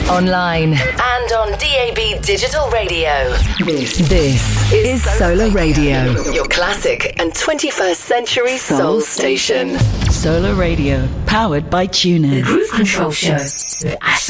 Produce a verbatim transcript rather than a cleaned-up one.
online, and on D A B Digital Radio. This, this is Solar Radio, your classic and twenty-first century soul station. Solar Radio, powered by TuneIn. The Groove Control Show with Ash